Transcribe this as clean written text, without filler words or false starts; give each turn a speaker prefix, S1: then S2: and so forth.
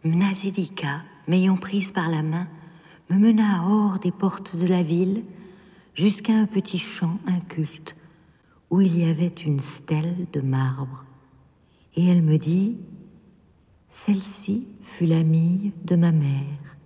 S1: Mnasidika, m'ayant prise par la main, me mena hors des portes de la ville jusqu'à un petit champ inculte où il y avait une stèle de marbre. Et elle me dit, celle-ci fut l'amie de ma mère.